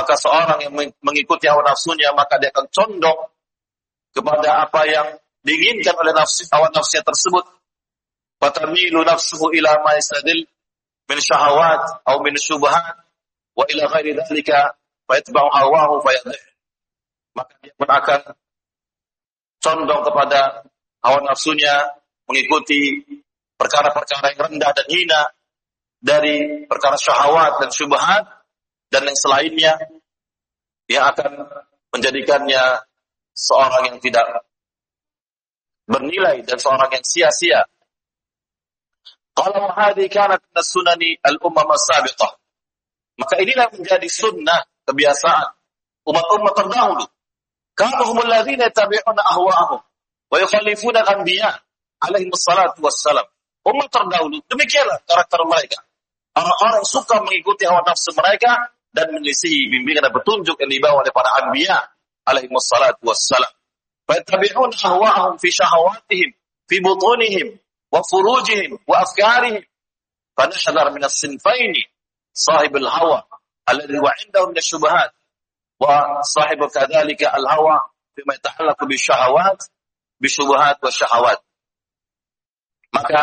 maka seorang yang mengikuti hawa nafsunya, maka dia akan condong kepada apa yang diinginkan oleh hawa nafsunya tersebut. Fatamilu nafsuhu ila ma yasadil min syahawat atau min syubhat wa ila ghairi dzalika fayatba'u hawahu fayadhih. Maka dia pun akan condong kepada hawa nafsunya, mengikuti perkara-perkara yang rendah dan hina dari perkara syahwat dan syubhat dan yang selainnya, yang akan menjadikannya seorang yang tidak bernilai dan seorang yang sia-sia. Qala hadhihi kanat min sunani al-ummah as-sabiqah. Maka inilah menjadi sunnah, kebiasaan umat-umat terdahulu. Kanu humul ladzina yattabi'una ahwa'ahum wa yukhalifuna al-anbiya alaihi wassalatu wassalam. Umat terdahulu demikianlah karakter mereka. Orang-orang suka mengikuti hawa nafsu mereka dan menyelisihi bimbingan dan petunjuk yang dibawa oleh para anbiya alaihi wassalatu wassalam. Fa yattabi'una ahwa'ahum fi syahawatihim fi butunihim wa furujihim wa afkarihim. Fa nahdhar min as-sinfaini sahibul hawa alladhi wa 'indahu min asy-syubhat wa sahibu kadzalika al-hawa fima yata'allaqu bisyahawat bisyubhat wa syahawat. Maka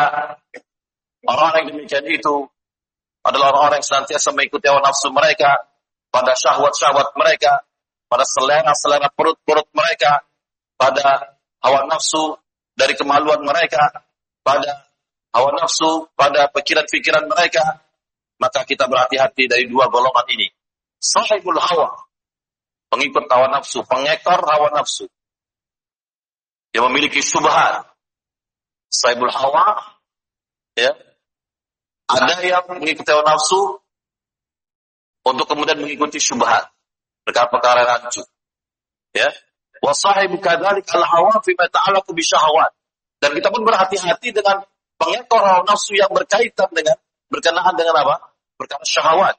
orang yang demikian itu adalah orang-orang yang senantiasa mengikuti hawa nafsu mereka pada syahwat-syahwat mereka, pada selera-selera perut-perut mereka, pada hawa nafsu dari kemaluan mereka, pada hawa nafsu pada pikiran-pikiran mereka. Maka kita berhati-hati dari dua golongan ini. Sahibul hawa, pengikut hawa nafsu, pengekor hawa nafsu, yang memiliki syubhat. Sahibul hawa, ya, ada yang mengikuti hawa nafsu untuk kemudian mengikuti syubhat, perkara-perkara rancu. Ya, wa sahibu kadzalik al-hawa fi ma ta'allaqu bi syahawat. Dan kita pun berhati-hati dengan pengekor hawa nafsu yang berkenaan dengan apa? Perkara syahwat.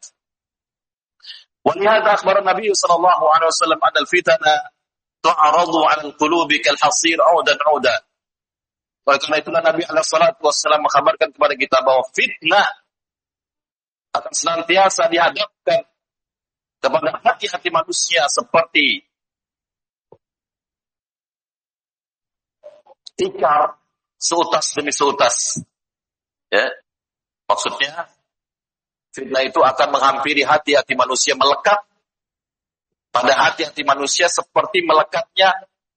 Wa lihadza akhbara Nabi sallallahu alaihi wasallam anna al-fitana tu'aradu 'ala al-qulubi kal-hasir 'udan 'udan. Oleh karena itulah Nabi alaihi salatu wasallam mengkabarkan kepada kita bahwa fitnah akan senantiasa dihadapkan kepada hati-hati manusia seperti tikar seutas demi seutas. Ya. Maksudnya fitnah itu akan menghampiri hati-hati manusia, melekat pada hati-hati manusia seperti melekatnya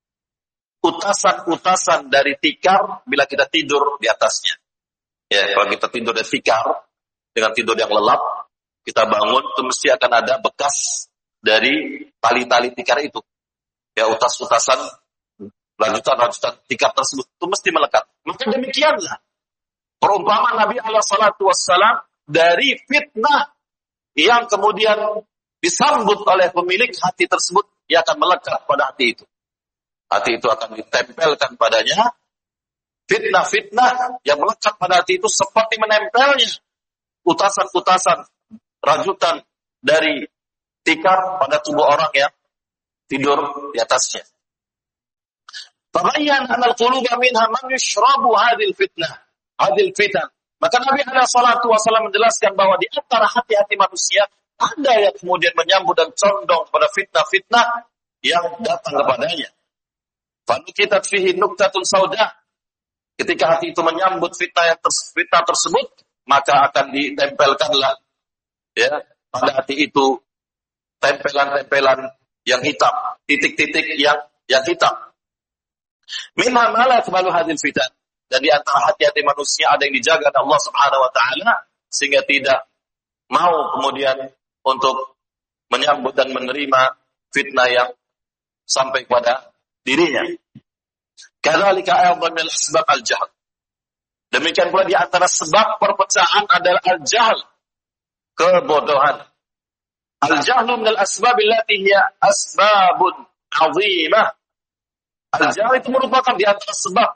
utasan-utasan dari tikar bila kita tidur di atasnya. Ya, kalau kita tidur di tikar dengan tidur yang lelap, kita bangun itu mesti akan ada bekas dari tali-tali tikar itu. Ya, utas-utasan lanjutan-lanjutan tikar tersebut itu mesti melekat. Maka demikianlah perumpamaan Nabi alaihi salatu wassalam dari fitnah yang kemudian disambut oleh pemilik hati tersebut, ia akan melekat pada hati itu. Hati itu akan ditempelkan padanya fitnah-fitnah yang melekat pada hati itu seperti menempelnya utasan-utasan rajutan dari tikar pada tubuh orang yang tidur di atasnya. Tabayyan anal quluba minha man yushrabu hadhil fitnah, hadhil fitan. Maka Nabi alaihi salatu wasallam menjelaskan bahwa di antara hati-hati manusia ada yang kemudian menyambut dan condong pada fitnah-fitnah yang datang kepadanya. Fanukitat fihi nuktatun sauda. Ketika hati itu menyambut fitnah tersebut, maka akan ditempelkanlah ya pada hati itu tempelan-tempelan yang hitam, titik-titik yang hitam. Minha ma la taqbalu hadhil fitan. Dan di antara hati-hati manusia ada yang dijaga oleh Allah Subhanahu wa taala sehingga tidak mau kemudian untuk menyambut dan menerima fitnah yang sampai pada dirinya. Kadzalika aydan min asbab al-jahl. Demikian pula di antara sebab perpecahan adalah al-jahl, kebodohan. Al-jahlu min al-asbab allati hiya asbabun 'azimah. Al-jahl itu merupakan di antara sebab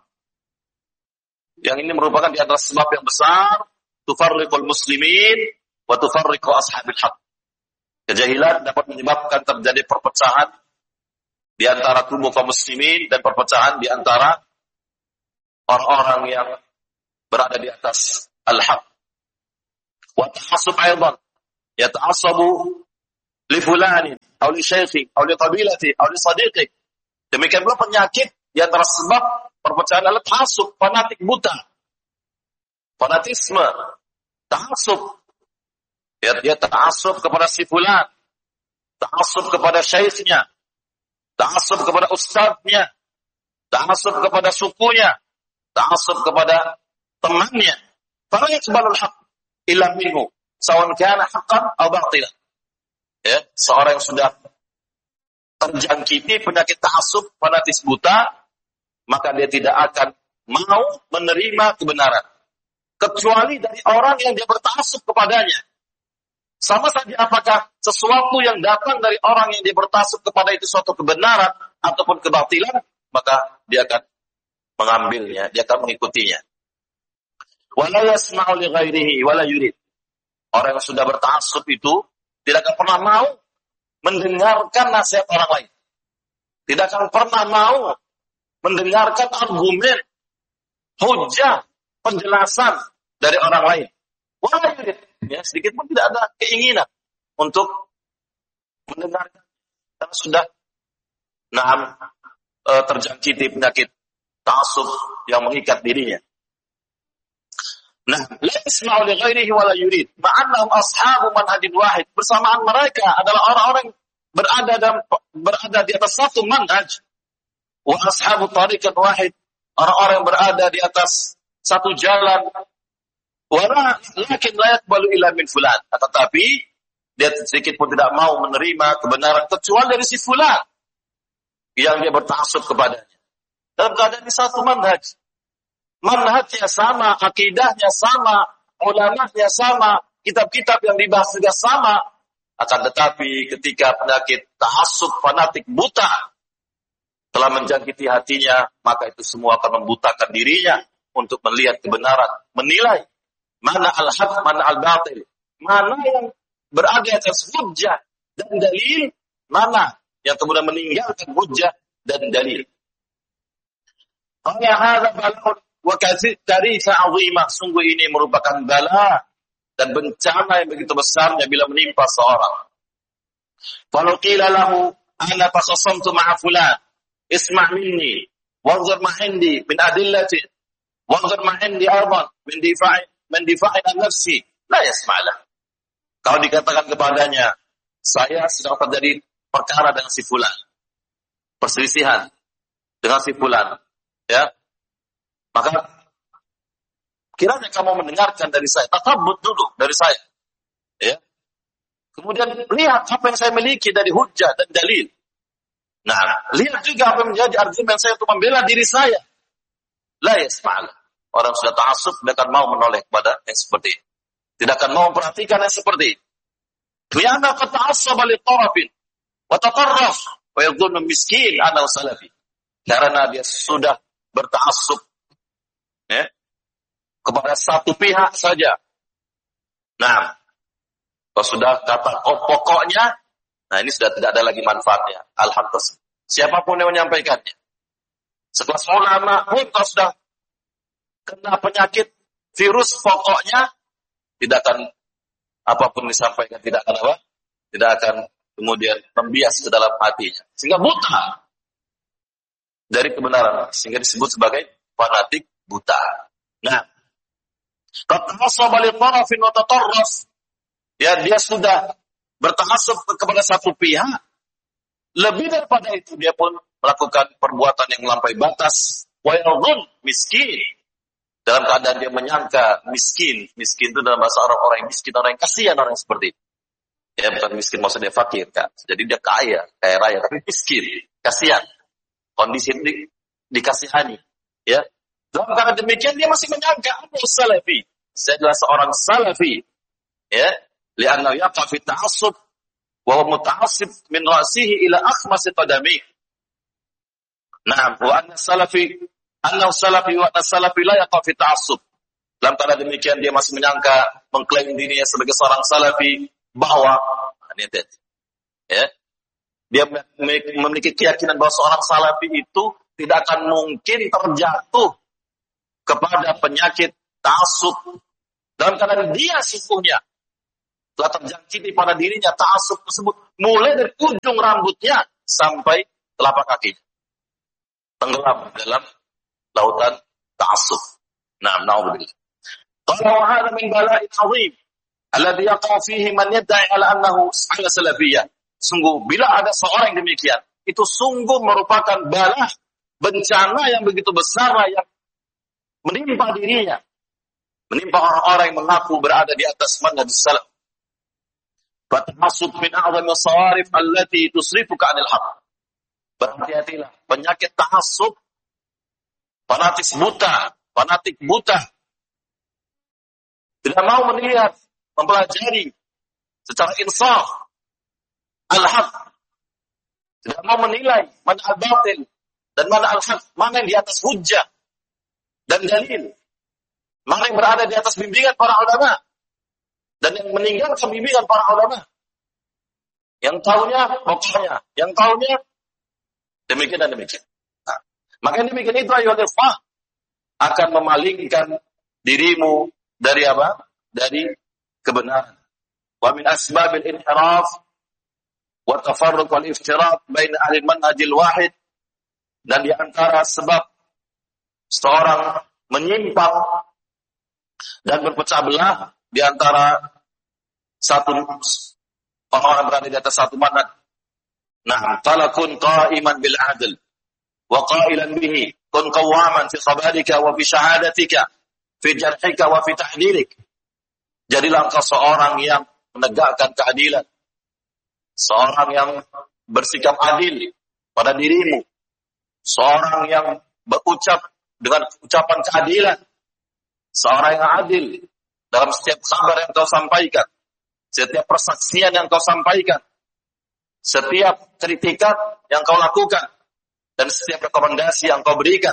yang ini merupakan di antara sebab yang besar tufarriqul muslimin wa tufarriqu ashabil haq. Kejahilan dapat menyebabkan terjadi perpecahan di antara tubuh kaum muslimin dan perpecahan di antara orang-orang yang berada di atas al-haq. Wa ta'assub aidan, yata'assabu li fulani, atau li syekhi, atau li qabilati, atau li sadiqi. Demikian pula penyakit di antara sebab perpecahan adalah ta'assub, fanatik buta. Fanatisme, ta'assub. Dia ta'assub kepada si fulan, ta'assub kepada syekhnya, ta'assub kepada ustadznya, ta'assub kepada sukunya, ta'assub kepada temannya. Fala yaqbalul haqq illa minhu, sawan kana haqqan aw batilan. Ya, seorang yang sudah terjangkiti penyakit ta'assub, fanatis buta, maka dia tidak akan mau menerima kebenaran kecuali dari orang yang dia berta'assub kepadanya. Sama saja apakah sesuatu yang datang dari orang yang dia berta'assub kepada itu suatu kebenaran ataupun kebatilan, maka dia akan mengambilnya, dia akan mengikutinya. Wala yasma'u li ghairihi wala yurid. Orang yang sudah berta'assub itu tidak akan pernah mau mendengarkan nasihat orang lain. Tidak akan pernah mau mendengarkan argumen, hujah, penjelasan dari orang lain. Wala yurid. Ya, sedikit pun tidak ada keinginan untuk mendengarkan, karena sudah terjangkiti penyakit ta'assub yang mengikat dirinya. Nah, la yasma'u li ghairihi wa la yurid, ma'annahum ashabu manhajin wahid. Bersamaan mereka adalah orang-orang berada di atas satu manhaj. Wa ashabu tariqan wahid, orang-orang yang berada di atas satu jalan. Lakin la yaqbalu illa min fulan. Tetapi dia sedikit pun tidak mau menerima kebenaran kecuali dari si fulan yang dia berta'assub kepadanya. Dalam keadaan di satu manhaj. Manhajnya sama, akidahnya sama, ulamanya sama, kitab-kitab yang dibahas juga sama. Akan tetapi ketika penyakit ta'assub fanatik buta telah menjangkiti hatinya, maka itu semua akan membutakan dirinya untuk melihat kebenaran, menilai mana al-haq, mana al-batil, mana yang berada atas hujjah dan dalil, mana yang kemudian meninggalkan hujjah dan dalil. Hadza bala'un wa katsirisa 'azimah. Sungguh ini merupakan bala dan bencana yang begitu besarnya bila menimpa seorang. Falau qila lahu ana fasasamtu ma'a fulan, isma' minni wanzur ma 'indi min adillati wanzur ma 'indi arban min difa'i an nafsi, la yasma'lah. Kalau dikatakan kepadanya, saya sedang terjadi perkara dengan si fulan, perselisihan dengan si fulan, ya, maka kiranya kamu mendengarkan dari saya, tatabbut dulu dari saya, ya. Kemudian lihat apa yang saya miliki dari hujjah dan dalil. Nah, lihat juga apa yang menjadi argumen saya untuk membela diri saya. La yasma'lah. Orang sudah ta'assub tidak akan mau menoleh kepada yang seperti itu. Tidak akan mau memperhatikan yang seperti itu. Lianna qad ta'assaba li tarafin wa tatarraf wa yadhunnu miskin ana salafi. Karena dia sudah berta'assub, ya, kepada satu pihak saja. Nah, kalau sudah kata pokoknya, nah ini sudah tidak ada lagi manfaatnya. Alhamdulillah. Siapapun yang menyampaikannya. Sekelas ulama pun kalau sudah kena penyakit virus pokoknya, tidak akan apapun disampaikan, tidak akan apa? Tidak akan kemudian membias ke dalam hatinya. Sehingga buta dari kebenaran, sehingga disebut sebagai fanatik buta. Nah, ya, dia sudah berta'assub kepada satu pihak. Lebih daripada itu, dia pun melakukan perbuatan yang melampaui batas. Wa yadhun miskin, dalam keadaan dia menyangka miskin. Miskin itu dalam bahasa orang yang miskin, orang yang kasihan, orang yang seperti itu. Ya, bukan miskin maksudnya fakir, kan. Jadi dia kaya raya, tapi miskin, kasihan. Kondisi ini dikasihani, ya. Dalam keadaan demikian dia masih menyangka aku salafi, saya adalah seorang salafi, ya. Li'annahu yaqa fi ta'assub wa huwa muta'assib min ra'sihi ila akhmasi qadami. Nah, wa anna salafi wa anna salafi la yaqa fi ta'assub. Dalam keadaan demikian dia masih menyangka, mengklaim dirinya sebagai seorang salafi, bahwa ya, dia memiliki keyakinan bahwa seorang salafi itu tidak akan mungkin terjatuh kepada penyakit ta'assub. Dalam keadaan dia sesungguhnya telah terjangkiti pada dirinya ta'assub tersebut, mulai dari ujung rambutnya sampai telapak kakinya. Tenggelam dalam lautan ta'assub. Na'udzubillah. Qala wa hadha min bala'in 'azim alladhi yaqa'u fihi man yadda'i 'ala annahu salafiyyah. Sungguh bila ada seorang yang demikian, itu sungguh merupakan bala, bencana yang begitu besar yang menimpa dirinya, menimpa orang-orang yang mengaku berada di atas manhaj salaf. Fatahasub min a'zami as-sawarif allati tusrifuka 'anil haqq. Berhati-hatilah, penyakit tahassub, fanatik buta, tidak mau melihat, mempelajari secara insaf al-haq, tidak mau menilai mana al-batil dan mana al-haq, mana yang di atas hujjah dan dalil, mana yang berada di atas bimbingan para ulama dan yang meninggalkan bimbingan para ulama. Yang tahunya pokoknya, yang tahunya demikian dan demikian. Nah, maka demikian itu ayo ikhwah akan memalingkan dirimu dari apa? Dari kebenaran. Wa min asbabil inhiraf wa tafarruq wal iftirat bain ahli manhajil wahid, dan di antara sebab seorang menyimpang dan berpecah belah di antara satu orang berada di atas satu manhaj. Nah, qala kun qa'iman bil 'adl wa qailan bihi, kun qawaman fi khabarika wa fi syahadatika fi jarhika wa fi tahdilik. Jadilah engkau seorang yang menegakkan keadilan, seorang yang bersikap adil pada dirimu, seorang yang berucap dengan ucapan keadilan, seorang yang adil dalam setiap kabar yang kau sampaikan, setiap persaksian yang kau sampaikan, setiap kritikan yang kau lakukan, dan setiap rekomendasi yang kau berikan.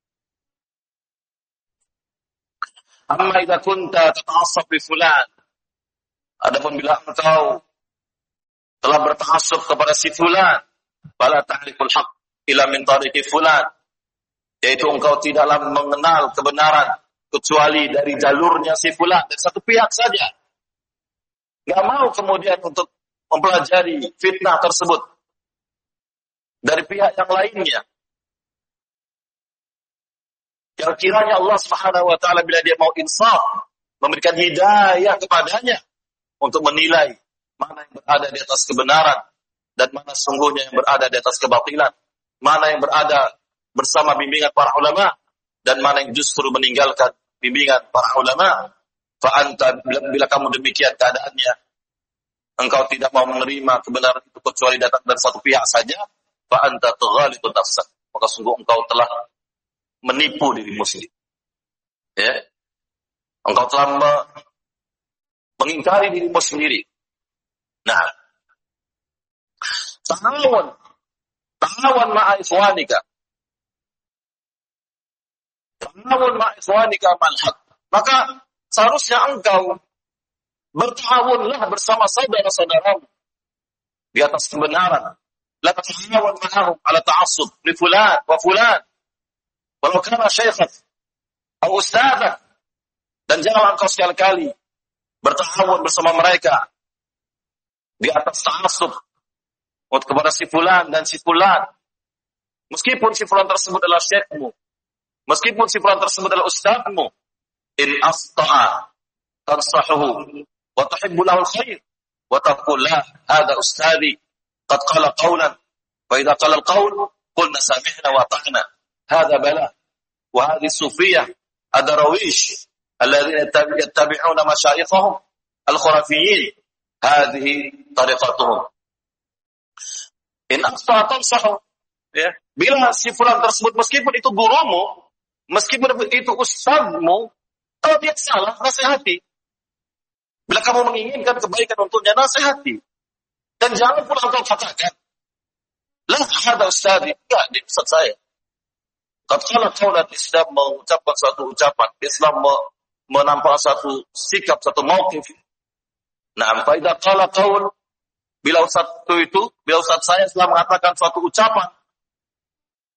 Amma idza kunta tata'assab bi fulan. Adapun bila engkau telah berta'assub kepada si fulan, fala ta'riful haqq ila min tariqi fulan. Yaitu engkau tidaklah mengenal kebenaran kecuali dari jalurnya si fulan, dari satu pihak saja. Enggak mau kemudian untuk mempelajari fitnah tersebut dari pihak yang lainnya. Yang kiranya Allah Subhanahu wa taala bila dia mau insaf, memberikan hidayah kepadanya untuk menilai mana yang berada di atas kebenaran dan mana sungguhnya yang berada di atas kebatilan, mana yang berada bersama bimbingan para ulama dan mana yang justru meninggalkan bimbingan para ulama. Fa anta, bila kamu demikian keadaannya, engkau tidak mau menerima kebenaran itu kecuali datang dari satu pihak saja, fa anta tughalitu nafsak, maka sungguh engkau telah menipu dirimu sendiri. Ya. Engkau telah mengingkari dirimu sendiri. Nah, ta'awan ma'a ikhwanika. Ta'awan ma'a ikhwanika mal-haq. Maka seharusnya engkau bertawunlah bersama saudara-saudaramu di atas kebenaran. La ta'awan ma'ahum ala ta'assub li fulan wa fulan. Walau kana syaikhat atau ustadzah, dan janganlah engkau sekali-kali bertawun bersama mereka di atas ta'assub kepada si fulan dan si fulan. Meskipun si fulan tersebut adalah syekhmu, meskipun si fulan tersebut adalah ustadzmu, in asta'a tansahuhu wa tuhibbu lahu alkhair wa taqul la hadha ustadhi qad qala qawlan wa idza qala alqawl qulna sami'na wa ata'na. هذا بلاء وهذه الصوفية الدراويش الذين يتبعون مشايخهم الخرافيين هذه طريقتهم إن أخطأ تنصحه. Ya. Bila si fulan tersebut meskipun itu gurumu, meskipun itu ustadzmu, kalau dia salah, nasihati. Bila kamu menginginkan kebaikan untuknya, nasihati. Dan jangan pula engkau katakan, lah ada ustadz, enggak, dia ustadz saya. Tatkala kaulat Islam mengucapkan suatu ucapan, Islam menampakkan satu sikap, satu mauqif. Nah, faidah qala qaul, bila ustaz saya setelah mengatakan suatu ucapan,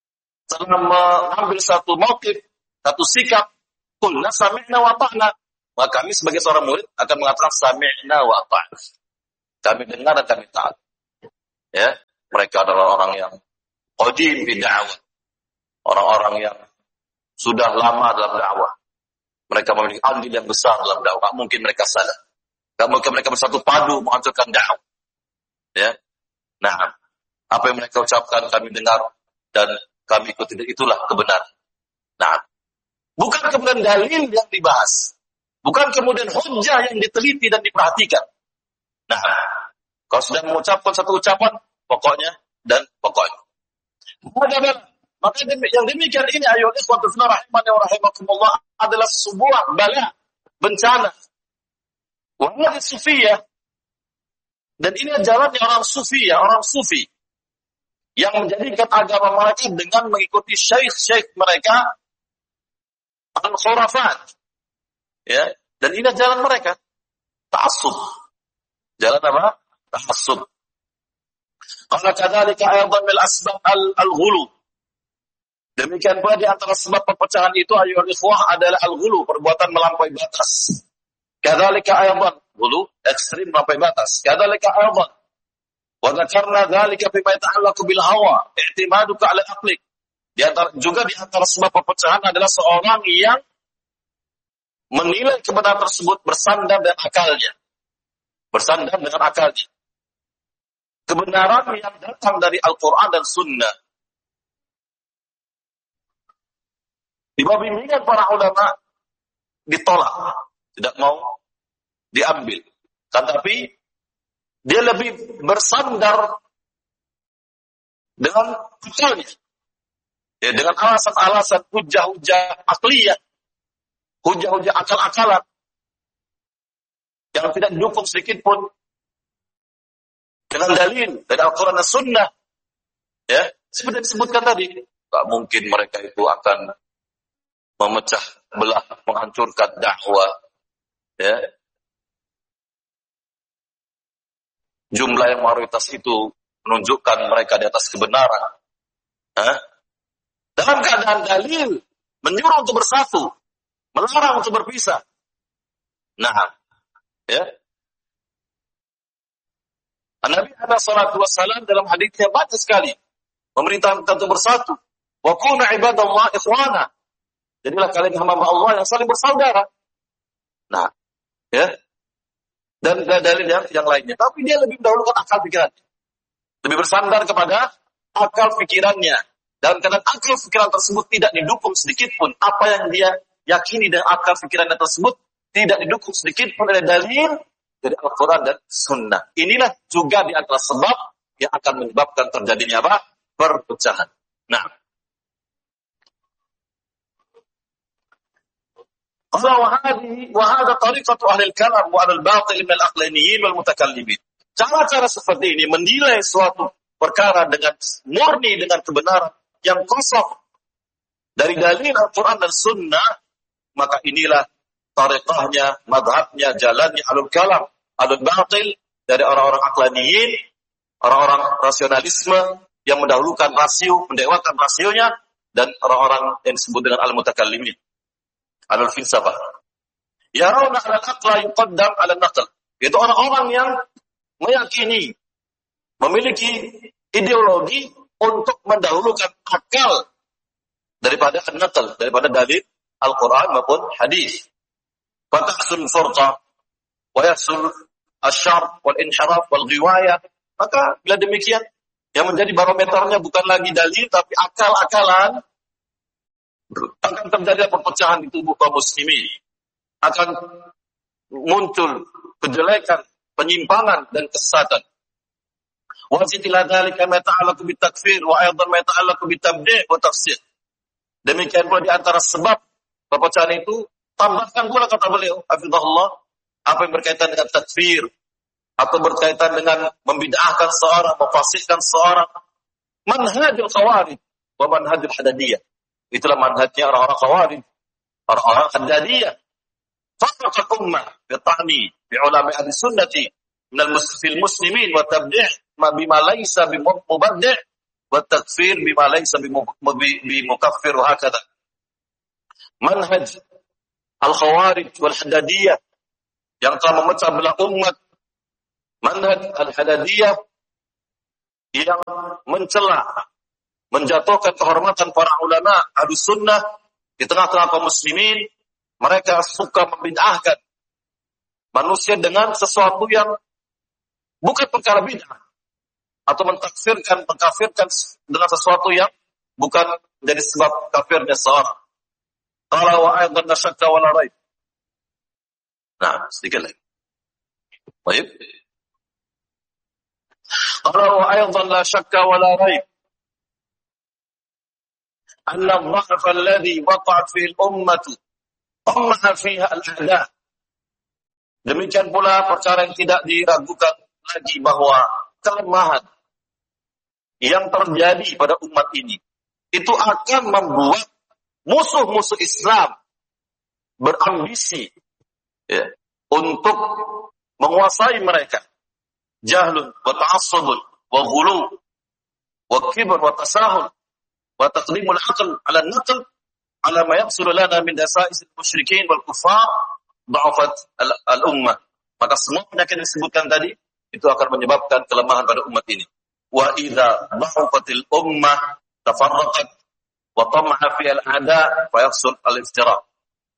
setelah mengambil satu mauqif, satu sikap, qulna sami'na wa ta'na, Maka kami sebagai seorang murid akan mengatakan sami'na wa ata'na. Kami dengar dan kami taat. Ya, mereka adalah orang yang qadim fi da'wah. Orang-orang yang sudah lama dalam dakwah. Mereka memiliki andil yang besar dalam dakwah. Mungkin mereka salah. Tak mungkin mereka bersatu padu menghancurkan dakwah. Ya. Nah, apa yang mereka ucapkan kami dengar dan kami ikuti, itulah kebenaran. Nah, bukan kemudian dalil yang dibahas. Bukan kemudian hujjah yang diteliti dan diperhatikan. Nah, kalau sudah mengucapkan satu ucapan, pokoknya dan pokoknya. Maka yang demikian ini ayo ikhwatu fillah rahimani wa rahimakumullah adalah sebuah bala, bencana. Wahai sufiyah. Dan ini jalannya orang sufiyah, orang sufi yang menjadikan agama mereka dengan mengikuti syekh-syekh mereka al-khurafat. Ya, dan ini jalan mereka. Ta'assub. Jalan apa? Ta'assub. Qala kadzalika aydan min asbab al-ghulu. Demikian pula di antara sebab perpecahan itu ayyuhal ikhwah adalah al-ghulu, perbuatan melampaui batas. Kadzalika aydan, ghulu ekstrim melampaui batas. Kadzalika aydan. Wa dzakarna dzalika bima yata'allaqu bil hawa, i'timaduka 'ala aqlik. Juga di antara sebab perpecahan adalah seorang yang menilai kebenaran tersebut bersandar dengan akalnya. Bersandar dengan akalnya. Kebenaran yang datang dari Al-Quran dan Sunnah. Di bawah bimbingan para ulama ditolak. Tidak mau diambil. Tetapi dia lebih bersandar dengan akalnya. Ya, dengan alasan-alasan hujah-hujah akliyah. Hujah-hujah akal-akalan yang tidak didukung sedikit pun dengan dalil dari Al-Quran dan Sunnah. Ya, seperti disebutkan tadi, tak mungkin mereka itu akan memecah belah, menghancurkan dakwah. Ya, jumlah yang mayoritas itu menunjukkan mereka di atas kebenaran. Dalam keadaan dalil menyuruh untuk bersatu, melarang untuk berpisah. Nah, ya. Nabi Muhammad SAW dalam hadisnya banyak sekali memerintahkan kita untuk bersatu. Wa kunu ibadallah ikhwana. Jadilah kalian hamba Allah yang saling bersaudara. Nah, ya. Dan dalil yang lainnya. Tapi dia lebih mendahulukan akal pikirannya. Lebih bersandar kepada akal pikirannya. Dalam keadaan akal pikiran tersebut tidak didukung sedikit pun. Apa yang dia yakini dengan akal pikirannya tersebut tidak didukung sedikit pun oleh dalil dari Al-Quran dan Sunnah. Inilah juga di antara sebab yang akan menyebabkan terjadinya apa? Perpecahan. Nah, qala wa hadha tariqatu ahli al-kalam wa al-batil min al-aqlaniyin wal mutakallimin. Cara-cara seperti ini menilai suatu perkara dengan murni dengan kebenaran yang kosong dari dalil Al-Quran dan Sunnah, maka inilah tariqahnya, madhabnya, jalannya alul kalam, alul batil dari orang-orang aqlaniyin, orang-orang rasionalisme yang mendahulukan rasio, mendewakan rasionya, dan orang-orang yang disebut dengan al-mutakallimin, alul filsafah. Yarawna al-aqla yuqaddam al-naql. Itu orang-orang yang meyakini, memiliki ideologi untuk mendahulukan akal daripada an-naql, daripada dalil Al-Quran maupun hadis. Fatahsul furqa wa yahsul asyar wal inhiraf wal ghiwayah. Maka bila demikian yang menjadi barometernya bukan lagi dalil tapi akal-akalan, akan terjadi perpecahan di tubuh kaum muslimin. Akan muncul kejelekan, penyimpangan dan kesesatan. Wa zidila dzalika ma ta'allaqu bit takfir wa aidan ma ta'allaqu bit tabdi' wa tafsir. Demikian pula di antara sebab perpecahan itu, tambahkan pula kata beliau, hafizahullah, apa yang berkaitan dengan takfir, atau berkaitan dengan membid'ahkan seorang, memfasikkan seorang. Manhajul khawarij wa manhajul hadadiyah. Itulah manhajnya orang-orang khawarij, orang-orang hadadiyah. Farraqat ummah bitani bi ulama ahli sunnati min al-fil muslimin wa tabdi' ma bima laysa bi mubaddi' wa takfir bima laysa bi mukaffir wa hakadha. Manhaj Al-Khawarij wal-Hadadiyah yang telah memecah belah umat, manhaj Al-Hadadiyah yang mencela, menjatuhkan kehormatan para ulama Ahlus Sunnah di tengah-tengah kaum muslimin. Mereka suka membid'ahkan manusia dengan sesuatu yang bukan perkara bid'ah, atau mengkafirkan dengan sesuatu yang bukan menjadi sebab kafirnya seorang. Qala wa aidan la syakka wa la raib. Nah, sedikit lagi. Baik. Qala wa aidan la syakka wa la raib. Anna dha'fa alladhi waqa'at fihi al-ummah qammaha fiha al-a'da. Demikian pula perkara yang tidak diragukan lagi bahwa kelemahan yang terjadi pada umat ini itu akan membuat musuh-musuh Islam berambisi untuk menguasai mereka. Jahlun wa ta'assubun wa ghulu wa kibr wa tasahul wa taqdimul aql 'ala an-naql 'ala ma yahsul lana min dasa'is al-musyrikin wal kuffar dha'afat al-ummah. Maka semua penyakit yang disebutkan tadi itu akan menyebabkan kelemahan pada umat ini. Wa idza dha'afatil ummah tafarraqat wa tama'a fi al-'ada fa yahsul al-iftiraq.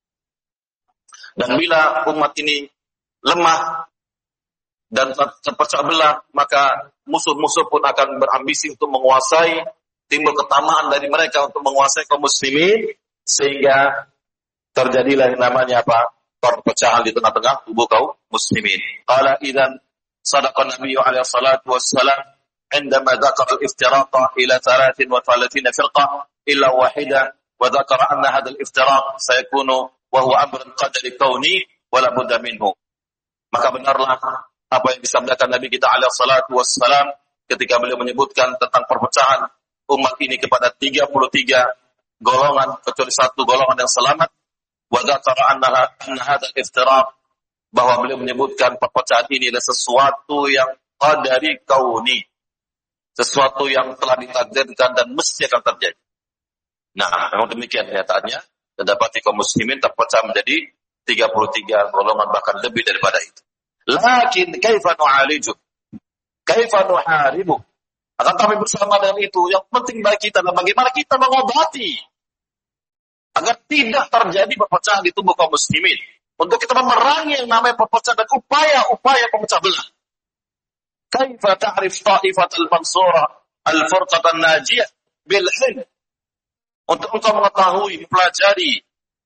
Dan bila umat ini lemah dan terpecah belah, maka musuh-musuh pun akan berambisi untuk menguasai, timbul ketamaan dari mereka untuk menguasai kaum muslimin, sehingga terjadilah yang namanya apa? Perpecahan di tengah-tengah tubuh kaum muslimin. Qala idzan sadaqa Nabiyyu alaihi salatu wassalam indama dzakara al-iftiraqa ila 33 firqah illa wahidah wa dzakara anna hadha al-iftiraq sayakunu wa huwa amrun qadari kauni wa la budda minhu. Maka benarlah apa yang disabdakan Nabi kita alaihi salatu wassalam ketika beliau menyebutkan tentang perpecahan umat ini kepada 33 golongan, kecuali satu golongan yang selamat. Wa dzakara anna hadzal iftiraq, bahwa beliau menyebutkan perpecahan ini adalah sesuatu yang qadari kauni, sesuatu yang telah ditakdirkan dan mesti akan terjadi. Nah, memang demikian kenyataannya. Terdapati kaum muslimin terpecah menjadi 33 golongan, bahkan lebih daripada itu. Lakin kaifa nu'aliju, kaifa nuharibu. Akan kami bersama dengan itu, yang penting bagi kita adalah bagaimana kita mengobati agar tidak terjadi perpecahan di tubuh kaum muslimin. Untuk kita memerangi yang namanya perpecahan dan upaya-upaya pemecah belah. Kaifa ta'rif ta'ifatul mansurah al-furqatan najiyah bil ilm. Untuk engkau mengetahui, mempelajari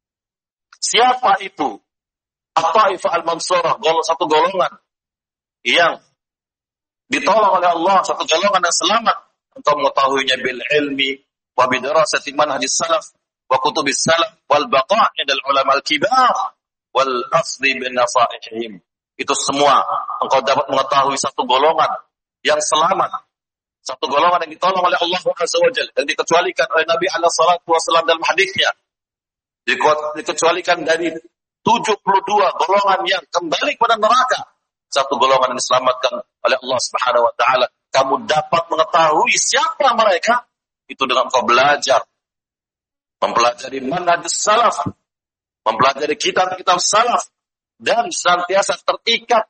siapa itu at-ta'ifah al-mansurah, satu golongan yang ditolong oleh Allah, satu golongan yang selamat. Engkau mengetahuinya bil ilmi wa bidarasati manhajis salaf wa kutubis salaf wal baqa' indal ulama al-kibar wal asli bin nasaihim. Itu semua engkau dapat mengetahui satu golongan yang selamat, satu golongan yang ditolong oleh Allah Azza wa Jalla, yang dikecualikan oleh Nabi alaihi salatu wasallam dalam hadisnya, dikecualikan dari 72 golongan yang kembali kepada neraka, satu golongan yang diselamatkan oleh Allah Subhanahu wa taala. Kamu dapat mengetahui siapa mereka itu dengan kau belajar, mempelajari manhaj salaf, mempelajari kitab-kitab salaf, dan senantiasa terikat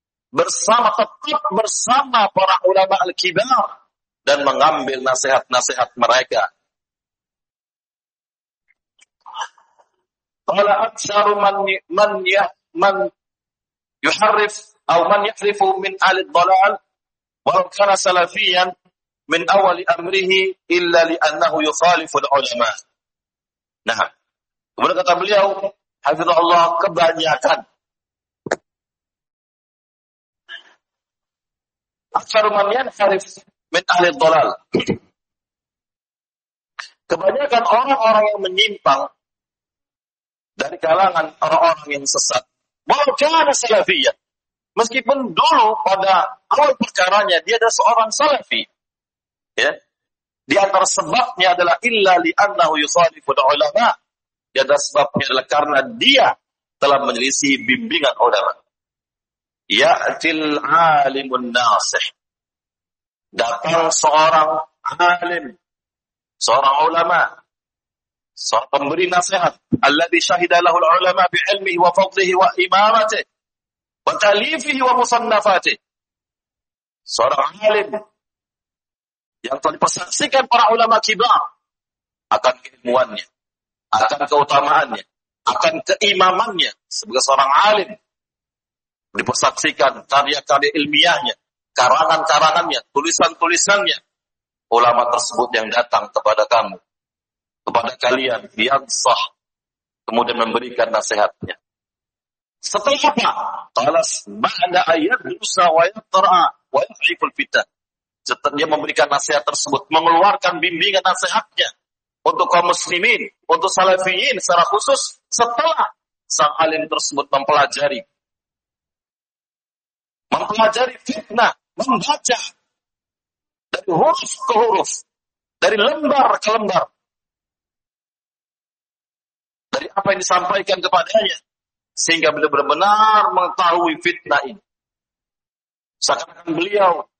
tetap bersama para ulama al-kibar dan mengambil nasihat-nasihat mereka. Qala aktsaru man yuharrif atau man yahrifu min al-dhalal walau kana salafiyan min awal amrihi illa li'annahu yukhalifu al-ulama. Nah, kemudian kata beliau, hafizahullah, kebanyakan aktsaru man yanharif min ahli dhalal, kebanyakan orang-orang yang menyimpang dari kalangan orang-orang yang sesat, walau kana salafiyyan, meskipun dulu pada awal perkaranya dia adalah seorang salafi, ya, di antara sebabnya adalah illa li'annahu yukhalifu al-ulama, di antara sebabnya adalah karena dia telah menyelisih bimbingan ulama. Ya'til alimun nasih, datang seorang alim, seorang ulama, seorang pemberi nasihat, alladzi syahida lahu ulama bi ilmihi wa fadlihi wa imamatihi wa ta'lifihi wa musannafatihi. Seorang alim yang telah dipersaksikan para ulama kibar akan keilmuannya, akan keutamaannya, akan keimamannya sebagai seorang alim. Dipersaksikan karya-karya ilmiahnya, karangan-karangannya, tulisan-tulisannya. Ulama tersebut yang datang kepada kamu, kepada kalian, yang sah, kemudian memberikan nasihatnya. Setelah apa? Qalas ba'da ayat dusa wa yatra wa yaf'iful fitnah. Setelah dia memberikan nasihat tersebut, mengeluarkan bimbingan nasihatnya untuk kaum muslimin, untuk salafiyin secara khusus, setelah sang alim tersebut mempelajari fitnah, membaca dari huruf ke huruf, dari lembar ke lembar, dari apa yang disampaikan kepadanya, sehingga beliau benar-benar mengetahui fitnah ini. Seakan-akan beliau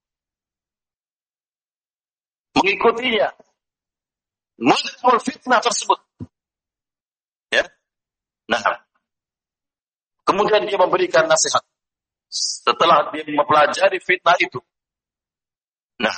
mengikutinya, mengetahui fitnah tersebut. Ya. Nah, kemudian dia memberikan nasihat setelah dia mempelajari fitnah itu. Nah,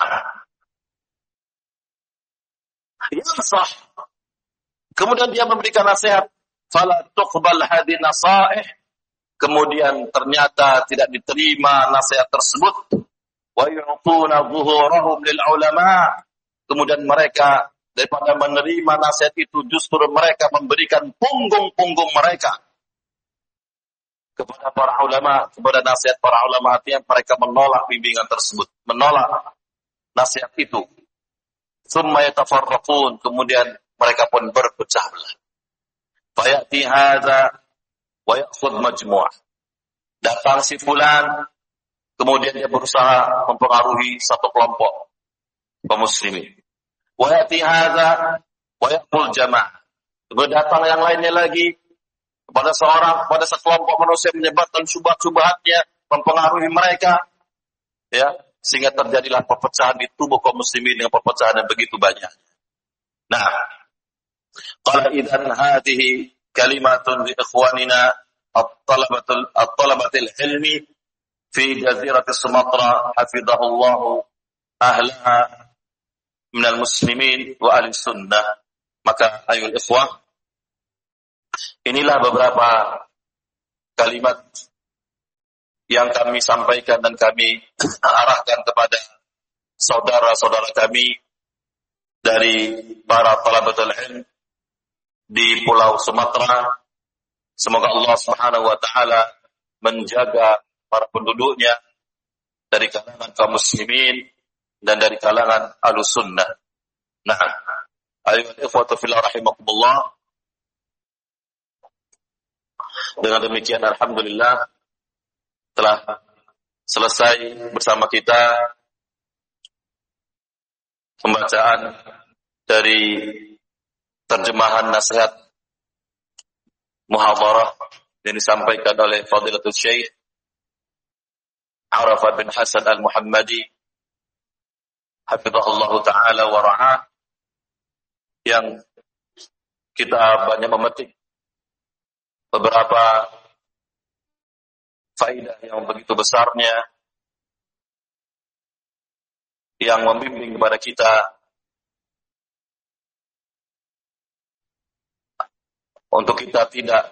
yang sah. Kemudian dia memberikan nasihat, fala tuqbal hadhi nasaih. Kemudian ternyata tidak diterima nasihat tersebut. Wa yu'tuna dhuhurahum lil ulama. Kemudian mereka daripada menerima nasihat itu, justru mereka memberikan punggung-punggung mereka kepada para ulama, kepada nasihat para ulama. Artinya mereka menolak bimbingan tersebut, menolak nasihat itu. Tsumma yatafarraqun, kemudian mereka pun berpecah belah. Fayati hadza wa ya'khudh majmu'ah. Datang si fulan, kemudian dia berusaha mempengaruhi satu kelompok kaum muslimin. Wa yati hadza wa yaqul jamaah. Kemudian datang yang lainnya lagi, kepada sekelompok manusia, menyebarkan syubhat-syubhatnya, mempengaruhi mereka, ya, sehingga terjadilah perpecahan di tubuh kaum muslimin dengan perpecahan yang begitu banyak. Nah, qala idzan hadhihi kalimatun li ikhwanina at-talabatil ilmi fi jazirati Sumatra hafizahullahu ahlaha minal muslimin wa ahli sunnah. Maka ayul ikhwah, inilah beberapa kalimat yang kami sampaikan dan kami arahkan kepada saudara-saudara kami dari para talabatul ilm di Pulau Sumatera. Semoga Allah Subhanahu wa taala menjaga para penduduknya dari kalangan kaum muslimin dan dari kalangan Ahlussunnah. Nah, ayyuhal ikhwatu fillah rahimakumullah. Dengan demikian alhamdulillah telah selesai bersama kita pembacaan dari terjemahan nasihat muhadharah yang disampaikan oleh Fadilatul Syekh Arafat bin Hasan Al-Muhammadi hafizahullah ta'ala wa ra'ah, yang kita banyak memetik beberapa faedah yang begitu besarnya, yang membimbing kepada kita untuk kita tidak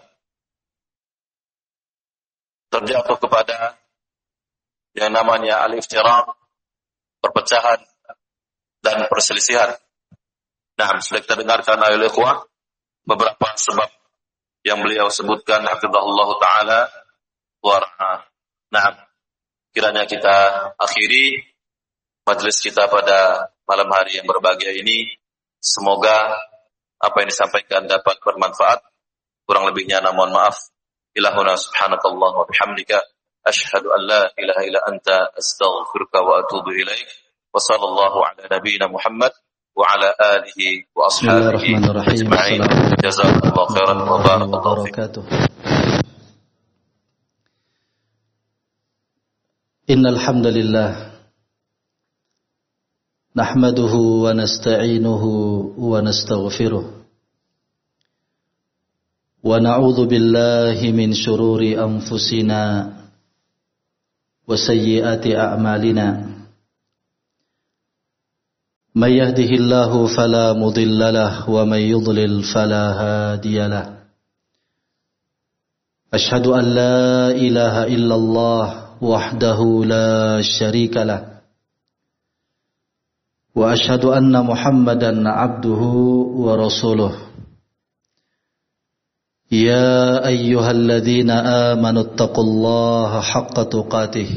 terjatuh kepada yang namanya al-iftiraq, perpecahan dan perselisihan. Nah, sudah kita dengarkan ayat ikhwah beberapa sebab yang beliau sebutkan hafizahullah ta'ala warahmah. Nah, kiranya kita akhiri majelis kita pada malam hari yang berbahagia ini. Semoga apa yang disampaikan dapat bermanfaat. Kurang lebihnya mohon maaf. Ilahuna subhanakallah wa bihamdika asyhadu an la ilaha illa anta astaghfiruka wa atubu ilaik. Wa sallallahu ala nabiyyina Muhammad wa ala alihi wa ashabihi ajma'in. Jazakallahu khairan wa barakallahu fiikum. Innal hamdalillah nahmaduhu wa nasta'inuhu wa nastaghfiruh ونعوذ بالله من شرور أنفسنا وسيئات أعمالنا من يهده الله فلا مضل له ومن يضلل فلا هادي له أشهد أن لا إله إلا الله وحده لا شريك له وأشهد أن محمدا عبده ورسوله يا أيها الذين آمنوا اتقوا الله حق تقاته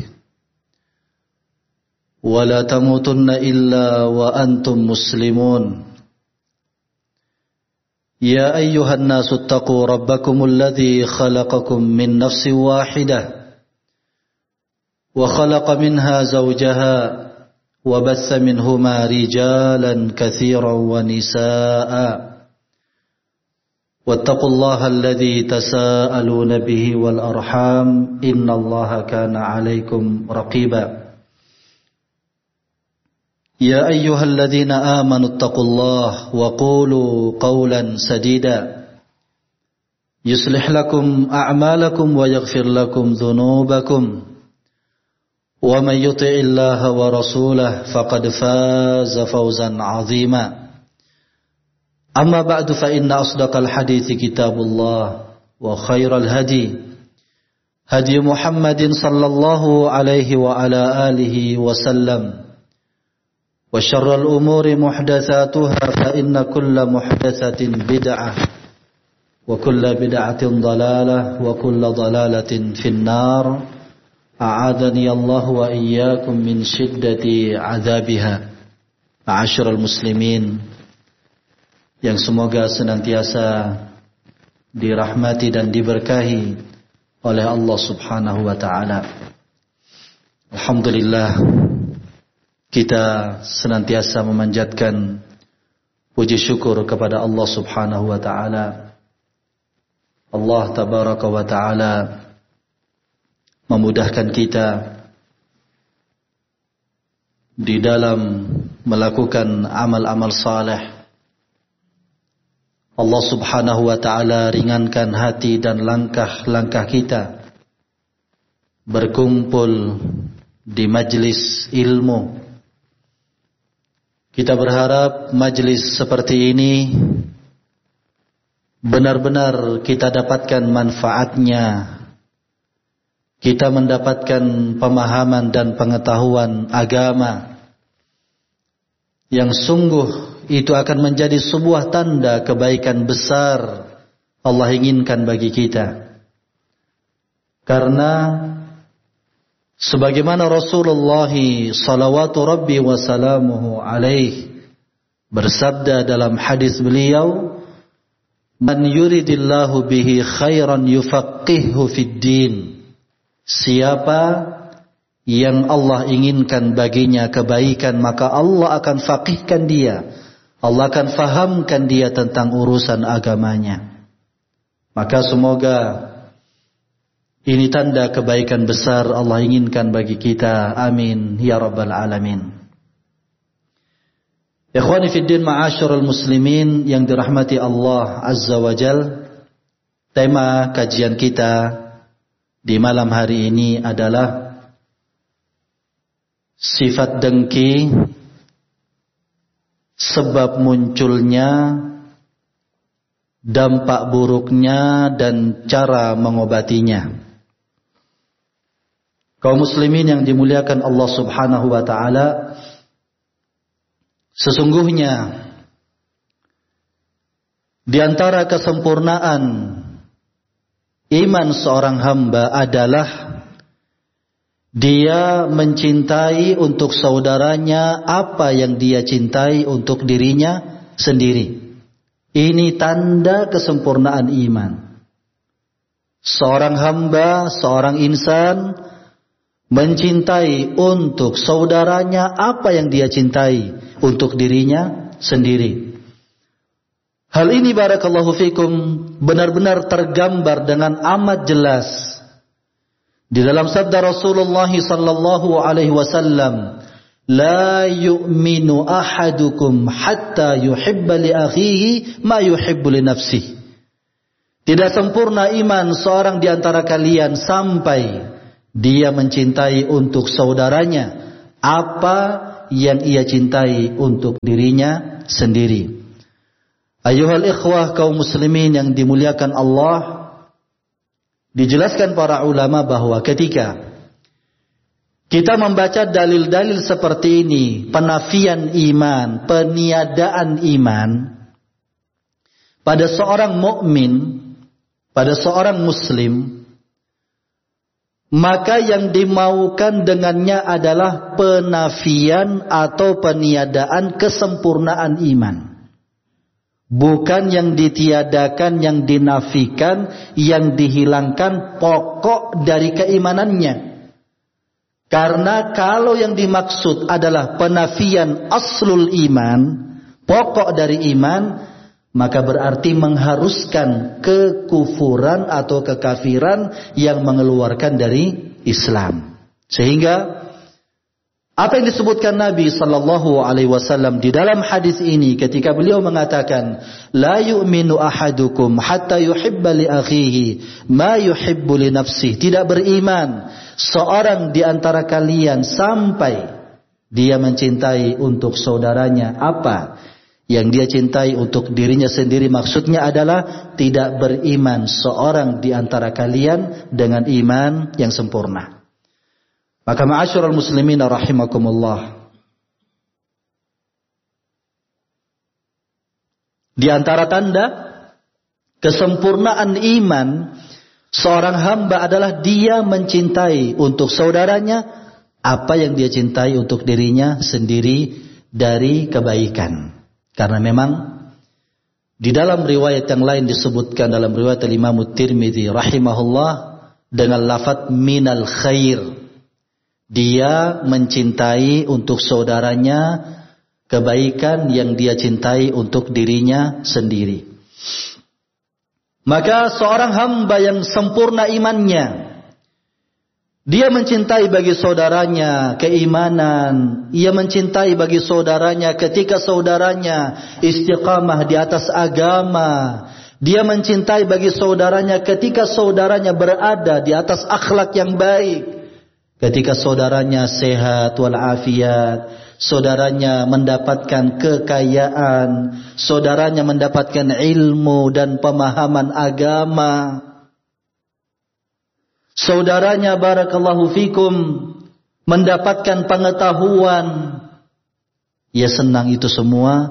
ولا تموتن إلا وأنتم مسلمون يا أيها الناس اتقوا ربكم الذي خلقكم من نفس واحدة وخلق منها زوجها وبث منهما رجالا كثيرا ونساء واتقوا الله الذي تساءلون به والأرحام إن الله كان عليكم رقيبا يا أيها الذين آمنوا اتقوا الله وقولوا قولا سديدا يصلح لكم أعمالكم ويغفر لكم ذنوبكم ومن يطع الله ورسوله فقد فاز فوزا عظيما أما بعد فإن أصدق الحديث كتاب الله وخير الهدي هدي محمد صلى الله عليه وعلى آله وسلم وشر الأمور محدثاتها فإن كل محدثة بدعة وكل بدعة ضلالة وكل ضلالة في النار أعاذني الله وإياكم من شدة عذابها. Ma'asyiral muslimin yang semoga senantiasa dirahmati dan diberkahi oleh Allah Subhanahu wa taala. Alhamdulillah, kita senantiasa memanjatkan puji syukur kepada Allah Subhanahu wa taala. Allah tabaraka wa taala memudahkan kita di dalam melakukan amal-amal saleh. Allah Subhanahu wa taala ringankan hati dan langkah-langkah kita berkumpul di majlis ilmu. Kita berharap majlis seperti ini benar-benar kita dapatkan manfaatnya. Kita mendapatkan pemahaman dan pengetahuan agama yang sungguh itu akan menjadi sebuah tanda kebaikan besar Allah inginkan bagi kita. Karena sebagaimana Rasulullah salawatu rabbi wa salamuhu alaih bersabda dalam hadis beliau, man yuridillahu bihi khairan yufaqqihhu fid din. Siapa yang Allah inginkan baginya kebaikan, maka Allah akan faqihkan dia. Allah akan fahamkan dia tentang urusan agamanya. Maka semoga ini tanda kebaikan besar Allah inginkan bagi kita. Amin ya rabbal alamin. Ikhwani fiddin, ma'asyiral muslimin yang dirahmati Allah azza wa jal. Tema kajian kita di malam hari ini adalah sifat dengki, sebab munculnya, dampak buruknya, dan cara mengobatinya. Kaum muslimin yang dimuliakan Allah Subhanahu wa taala, sesungguhnya di antara kesempurnaan iman seorang hamba adalah dia mencintai untuk saudaranya apa yang dia cintai untuk dirinya sendiri. Ini tanda kesempurnaan iman. Seorang hamba, seorang insan mencintai untuk saudaranya apa yang dia cintai untuk dirinya sendiri. Hal ini barakallahu fikum benar-benar tergambar dengan amat jelas di dalam sabda Rasulullah sallallahu alaihi wasallam, la yu'minu ahadukum hatta yuhibba li akhihi ma yuhibbu li nafsihi. Tidak sempurna iman seorang di antara kalian sampai dia mencintai untuk saudaranya apa yang ia cintai untuk dirinya sendiri. Ayuhal ikhwah kaum muslimin yang dimuliakan Allah, dijelaskan para ulama bahwa ketika kita membaca dalil-dalil seperti ini, penafian iman, peniadaan iman pada seorang mukmin, pada seorang muslim, maka yang dimaukan dengannya adalah penafian atau peniadaan kesempurnaan iman. Bukan yang ditiadakan, yang dinafikan, yang dihilangkan pokok dari keimanannya. Karena kalau yang dimaksud adalah penafian aslul iman, pokok dari iman, maka berarti mengharuskan kekufuran atau kekafiran yang mengeluarkan dari Islam. Sehingga apa yang disebutkan Nabi sallallahu alaihi wasallam di dalam hadis ini ketika beliau mengatakan la yu'minu ahadukum hatta yuhibba li akhihi ma yuhibbu li nafsihi, tidak beriman seorang di antara kalian sampai dia mencintai untuk saudaranya apa yang dia cintai untuk dirinya sendiri. Maksudnya adalah tidak beriman seorang di antara kalian dengan iman yang sempurna. Maka ma'asyiral muslimin rahimakumullah, di antara tanda kesempurnaan iman seorang hamba adalah dia mencintai untuk saudaranya apa yang dia cintai untuk dirinya sendiri dari kebaikan. Karena memang di dalam riwayat yang lain disebutkan dalam riwayat Imam Tirmidzi rahimahullah dengan lafaz minal khair. Dia mencintai untuk saudaranya kebaikan yang dia cintai untuk dirinya sendiri. Maka seorang hamba yang sempurna imannya, dia mencintai bagi saudaranya keimanan. Ia mencintai bagi saudaranya ketika saudaranya istiqamah di atas agama. Dia mencintai bagi saudaranya ketika saudaranya berada di atas akhlak yang baik. Ketika saudaranya sehat walafiat, saudaranya mendapatkan kekayaan, saudaranya mendapatkan ilmu dan pemahaman agama. Saudaranya barakallahu fikum mendapatkan pengetahuan. Ia senang itu semua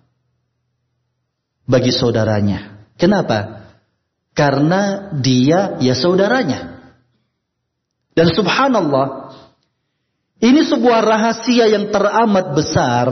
bagi saudaranya. Kenapa? Karena dia ya saudaranya. Dan subhanallah, ini sebuah rahasia yang teramat besar.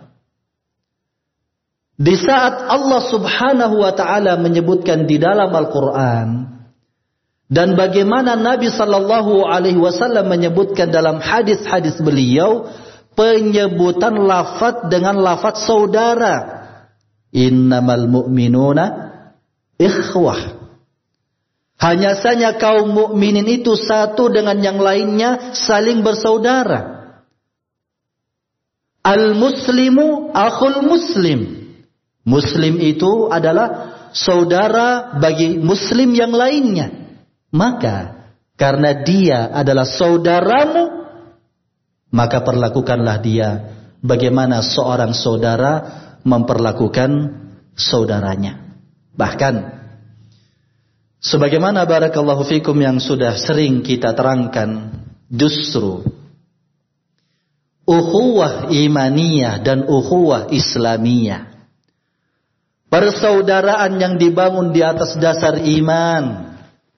Di saat Allah subhanahu wa ta'ala menyebutkan di dalam Al-Quran, dan bagaimana Nabi sallallahu alaihi wasallam menyebutkan dalam hadis-hadis beliau penyebutan lafaz dengan lafaz saudara. Innamal mu'minuna ikhwah. Hanya saja kaum mukminin itu satu dengan yang lainnya saling bersaudara. Al-muslimu akhul muslim. Muslim itu adalah saudara bagi muslim yang lainnya. Maka karena dia adalah saudaramu, maka perlakukanlah dia bagaimana seorang saudara memperlakukan saudaranya. Bahkan sebagaimana barakallahu fikum yang sudah sering kita terangkan, justru ukhuwah imaniyah dan ukhuwah islamiyah, persaudaraan yang dibangun di atas dasar iman,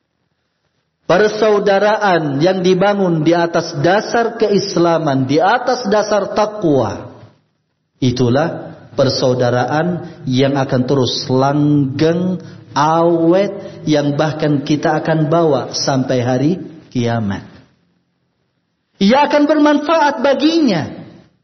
persaudaraan yang dibangun di atas dasar keislaman, di atas dasar takwa, itulah persaudaraan yang akan terus langgeng, awet, yang bahkan kita akan bawa sampai hari kiamat. Ia akan bermanfaat baginya.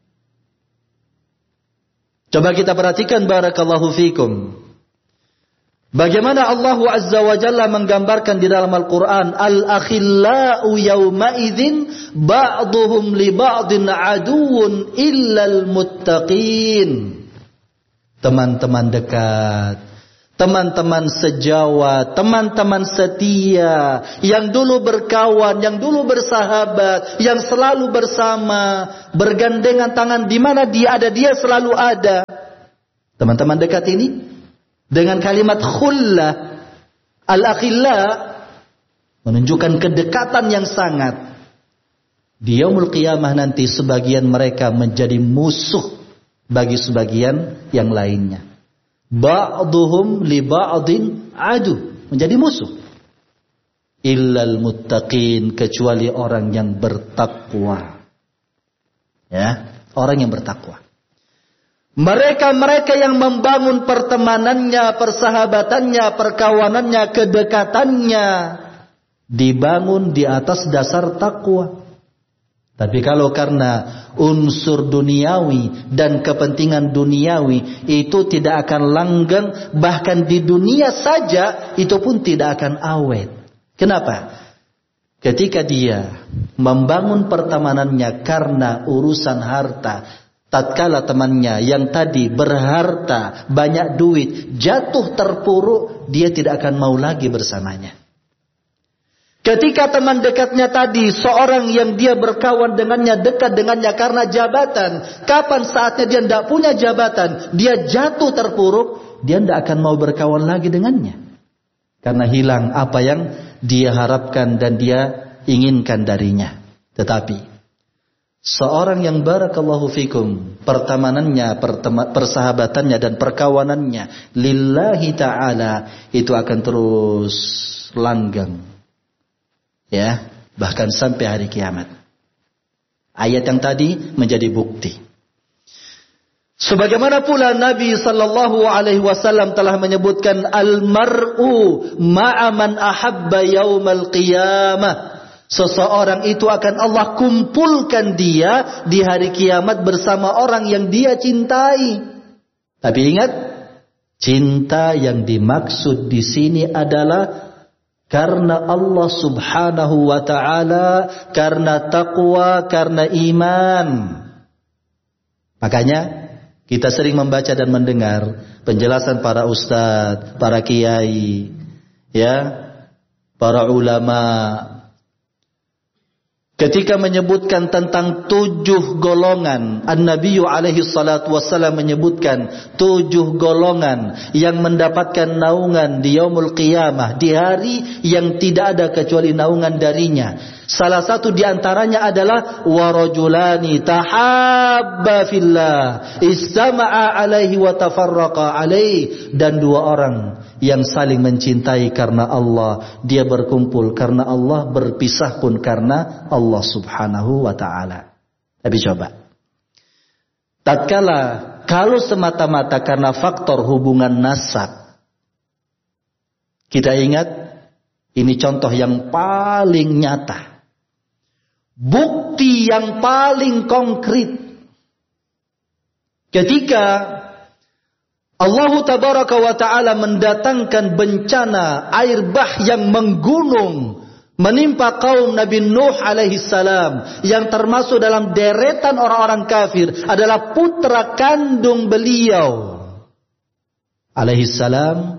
Coba kita perhatikan barakallahu fikum, bagaimana Allah Azza wa Jalla menggambarkan di dalam Al-Quran, al-akhillau yawma idzin ba'duhum li ba'din aduwwun illal muttaqin. Teman-teman dekat, teman-teman sejawa, teman-teman setia, yang dulu berkawan, yang dulu bersahabat, yang selalu bersama, bergandengan tangan, di mana dia ada, dia selalu ada. Teman-teman dekat ini, dengan kalimat khullah, al-akhillah, menunjukkan kedekatan yang sangat. Di yaumul qiyamah nanti sebagian mereka menjadi musuh bagi sebagian yang lainnya. Ba'duhum li ba'din adu, menjadi musuh. Illal muttaqin, kecuali orang yang bertakwa. Ya, orang yang bertakwa. Mereka-mereka yang membangun pertemanannya, persahabatannya, perkawanannya, kedekatannya dibangun di atas dasar takwa. Tapi kalau karena unsur duniawi dan kepentingan duniawi, itu tidak akan langgeng, bahkan di dunia saja itu pun tidak akan awet. Kenapa? Ketika dia membangun pertemanannya karena urusan harta, tatkala temannya yang tadi berharta, banyak duit, jatuh terpuruk, dia tidak akan mau lagi bersamanya. Ketika teman dekatnya tadi, seorang yang dia berkawan dengannya, dekat dengannya karena jabatan, kapan saatnya dia tidak punya jabatan, dia jatuh terpuruk, dia tidak akan mau berkawan lagi dengannya. Karena hilang apa yang dia harapkan dan dia inginkan darinya. Tetapi seorang yang barakallahu fikum, pertemanannya, persahabatannya dan perkawanannya lillahi ta'ala, itu akan terus langgeng. Ya, bahkan sampai hari kiamat. Ayat yang tadi menjadi bukti. Sebagaimana pula Nabi sallallahu alaihi wasallam telah menyebutkan al-mar'u ma'a man ahabba yaumal qiyamah. Seseorang itu akan Allah kumpulkan dia di hari kiamat bersama orang yang dia cintai. Tapi ingat, cinta yang dimaksud di sini adalah karena Allah subhanahu wa ta'ala, karena taqwa, karena iman. Makanya kita sering membaca dan mendengar penjelasan para ustadz, para kiai, ya, para ulama, ketika menyebutkan tentang 7 golongan. An-Nabiyyu alaihi salatu wassalam menyebutkan 7 golongan yang mendapatkan naungan di yaumul qiyamah, di hari yang tidak ada kecuali naungan darinya. Salah satu di antaranya adalah warajulani tahabba fillah istama'a alaihi wa tafarraqa alaihi, dan 2 orang yang saling mencintai karena Allah, dia berkumpul karena Allah, berpisah pun karena Allah subhanahu wa ta'ala. Tapi coba, tatkala kalau semata-mata karena faktor hubungan nasab, kita ingat ini contoh yang paling nyata, bukti yang paling konkret. Ketika Allah tabaraka wa ta'ala mendatangkan bencana air bah yang menggunung menimpa kaum Nabi Nuh alaihi salam, yang termasuk dalam deretan orang-orang kafir adalah putra kandung beliau alaihi salam.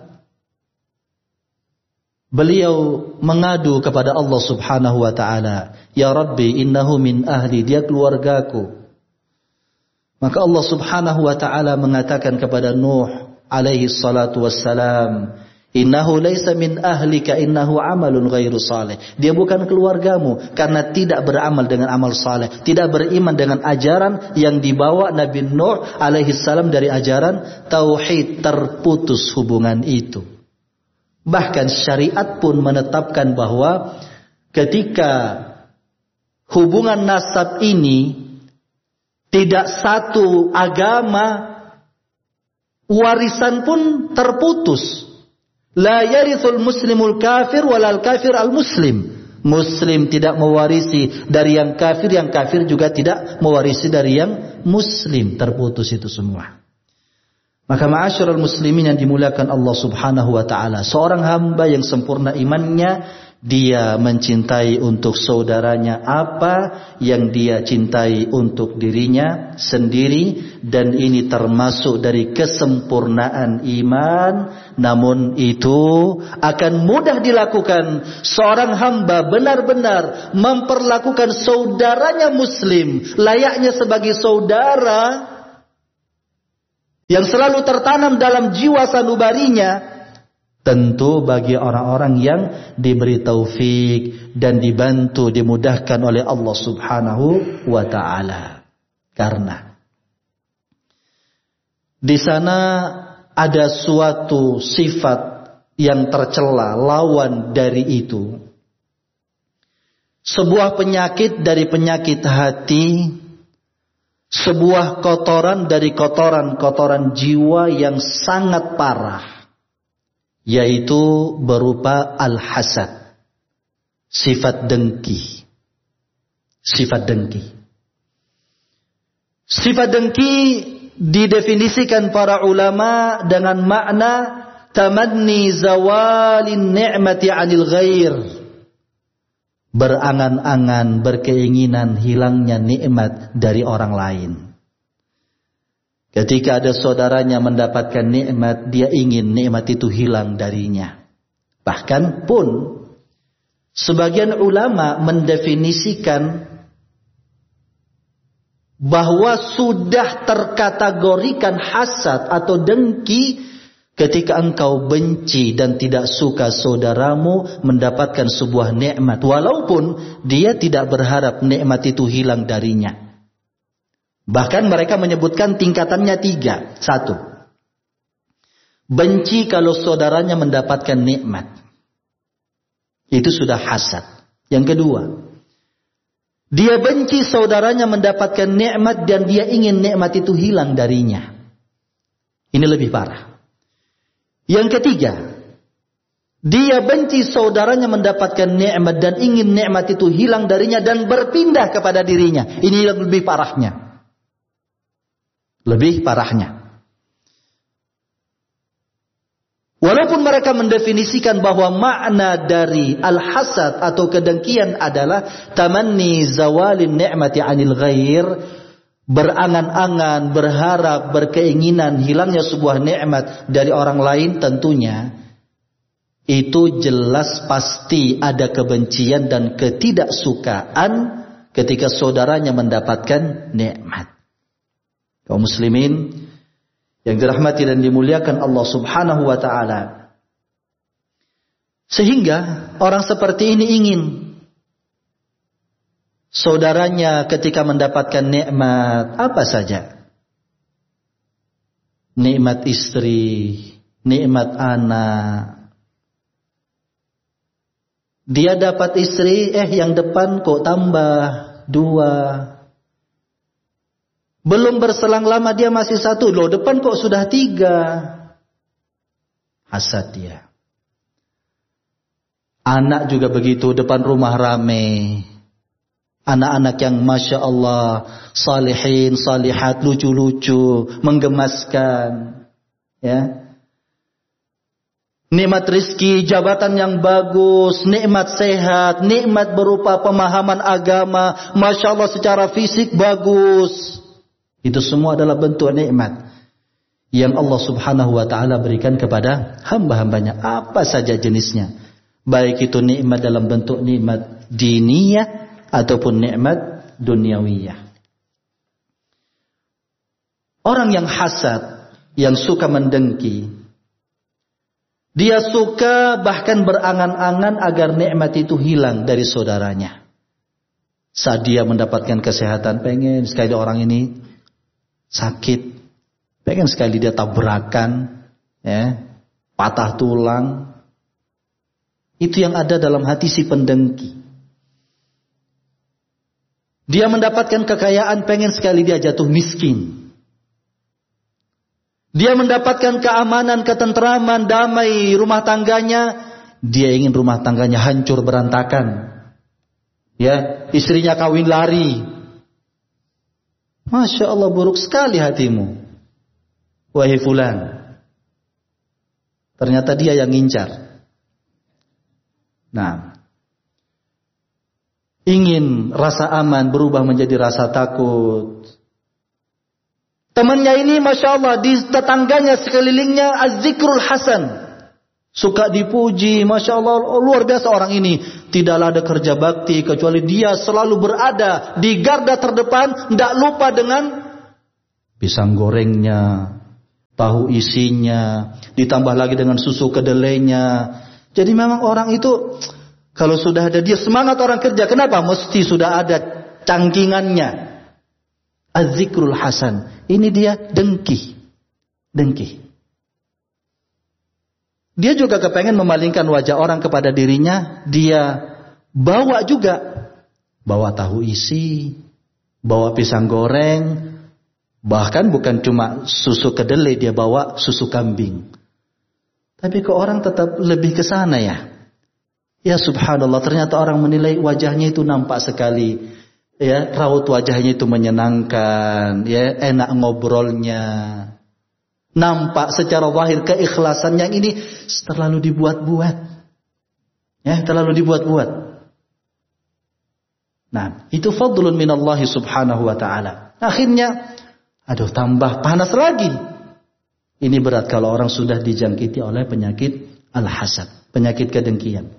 Beliau mengadu kepada Allah subhanahu wa ta'ala, ya Rabbi innahu min ahli, dia keluargaku. Maka Allah subhanahu wa ta'ala mengatakan kepada Nuh alaihi salatu wassalam, innahu laysa min ahlika innahu amalun ghairu salih. Dia bukan keluargamu karena tidak beramal dengan amal saleh, tidak beriman dengan ajaran yang dibawa Nabi Nuh alaihi salam dari ajaran tauhid. Terputus hubungan itu. Bahkan syariat pun menetapkan bahwa ketika hubungan nasab ini tidak satu agama, warisan pun terputus. La yarithul muslimul kafir walal kafir al muslim. Muslim tidak mewarisi dari yang kafir juga tidak mewarisi dari yang muslim. Terputus itu semua. Maka ma'asyiral muslimin yang dimuliakan Allah subhanahu wa ta'ala, seorang hamba yang sempurna imannya, dia mencintai untuk saudaranya apa yang dia cintai untuk dirinya sendiri, dan ini termasuk dari kesempurnaan iman. Namun itu akan mudah dilakukan seorang hamba benar-benar memperlakukan saudaranya muslim layaknya sebagai saudara, yang selalu tertanam dalam jiwa sanubarinya. Tentu bagi orang-orang yang diberi taufik dan dibantu, dimudahkan oleh Allah Subhanahu wa ta'ala. Karena di sana ada suatu sifat yang tercela, lawan dari itu. Sebuah penyakit dari penyakit hati, sebuah kotoran dari kotoran-kotoran jiwa yang sangat parah, yaitu berupa al-hasad, sifat dengki. Sifat dengki. Sifat dengki didefinisikan para ulama dengan makna tamanni zawalin ni'mati 'anil ghair. Berangan-angan, berkeinginan hilangnya nikmat dari orang lain. Ketika ada saudaranya mendapatkan nikmat, dia ingin nikmat itu hilang darinya. Bahkan pun sebagian ulama mendefinisikan bahwa sudah terkategorikan hasad atau dengki ketika engkau benci dan tidak suka saudaramu mendapatkan sebuah nikmat, walaupun dia tidak berharap nikmat itu hilang darinya. Bahkan mereka menyebutkan tingkatannya 3. 1. Benci kalau saudaranya mendapatkan nikmat. Itu sudah hasad. Yang kedua, dia benci saudaranya mendapatkan nikmat dan dia ingin nikmat itu hilang darinya. Ini lebih parah. Yang ketiga, dia benci saudaranya mendapatkan nikmat dan ingin nikmat itu hilang darinya dan berpindah kepada dirinya. Ini yang lebih parahnya. Lebih parahnya. Walaupun mereka mendefinisikan bahwa makna dari al-hasad atau kedengkian adalah tamanni zawalin ni'mati 'anil ghair, berangan-angan, berharap, berkeinginan hilangnya sebuah nikmat dari orang lain, tentunya itu jelas pasti ada kebencian dan ketidaksukaan ketika saudaranya mendapatkan nikmat. Kaum muslimin yang dirahmati dan dimuliakan Allah Subhanahu wa ta'ala. Sehingga orang seperti ini ingin saudaranya ketika mendapatkan nikmat apa saja. Nikmat istri, nikmat anak. Dia dapat istri, yang depan kok tambah 2. Belum berselang lama dia masih 1. Loh, depan kok sudah 3. Hasad dia. Anak juga begitu, depan rumah rame. Anak-anak yang Masya Allah, salihin, salihat, lucu-lucu, menggemaskan. Ya. Nikmat rizki, jabatan yang bagus, nikmat sehat, nikmat berupa pemahaman agama. Masya Allah secara fisik bagus. Itu semua adalah bentuk nikmat yang Allah Subhanahu wa ta'ala berikan kepada hamba-hambanya. Apa saja jenisnya. Baik itu nikmat dalam bentuk nikmat diniyah ataupun nikmat duniawiyah. Orang yang hasad, yang suka mendengki, dia suka bahkan berangan-angan agar nikmat itu hilang dari saudaranya. Saat dia mendapatkan kesehatan, pengen sekali orang ini sakit, pengen sekali dia tabrakan, patah tulang. Itu yang ada dalam hati si pendengki. Dia mendapatkan kekayaan, pengen sekali dia jatuh miskin. Dia mendapatkan keamanan, ketentraman, damai rumah tangganya, dia ingin rumah tangganya hancur berantakan. Ya, istrinya kawin lari. Masya Allah, buruk sekali hatimu, wahai fulan. Ternyata dia yang ngincar. Nah, ingin rasa aman berubah menjadi rasa takut. Temannya ini Masya Allah, di tetangganya sekelilingnya az-zikrul hasan, suka dipuji. Masya Allah, luar biasa orang ini. Tidaklah ada kerja bakti kecuali dia selalu berada di garda terdepan, tidak lupa dengan pisang gorengnya, tahu isinya, ditambah lagi dengan susu kedelainya. Jadi memang orang itu kalau sudah ada dia semangat orang kerja. Kenapa? Mesti sudah ada cangkingannya. Az-zikrul hasan. Ini dia dengki. Dia juga kepengen memalingkan wajah orang kepada dirinya. Dia bawa juga. Bawa tahu isi, bawa pisang goreng. Bahkan bukan cuma susu kedelai, dia bawa susu kambing. Tapi kok orang tetap lebih ke sana ya? Ya subhanallah, ternyata orang menilai wajahnya itu nampak sekali. Ya, raut wajahnya itu menyenangkan, ya, enak ngobrolnya. Nampak secara zahir keikhlasan yang ini terlalu dibuat-buat. Ya, terlalu dibuat-buat. Nah, itu fadlun minallahi subhanahu wa ta'ala. Akhirnya, aduh tambah panas lagi. Ini berat kalau orang sudah dijangkiti oleh penyakit al-hasad, penyakit kedengkian.